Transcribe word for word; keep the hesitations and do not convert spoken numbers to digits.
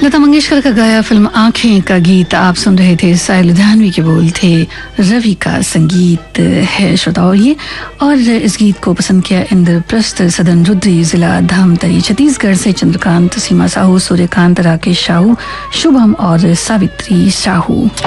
लता मंगेशकर का गाया फिल्म आंखें का गीत आप सुन रहे थे। साहिल लुधियानवी के बोल थे, रवि का संगीत है श्रोताओं ये। और इस गीत को पसंद किया इंद्रप्रस्थ, सदन रुद्री, जिला धमतरी छत्तीसगढ़ से चंद्रकांत, सीमा साहू, सूर्यकांत, राकेश साहू, शुभम और सावित्री साहू।